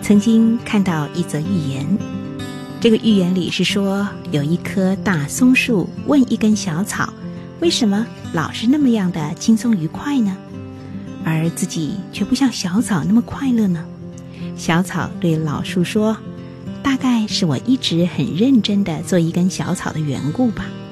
曾经看到一则寓言，这个寓言里是说，有一棵大松树问一根小草，为什么老是那么样的轻松愉快呢？而自己却不像小草那么快乐呢？小草对老树说，大概是我一直很认真地做一根小草的缘故吧。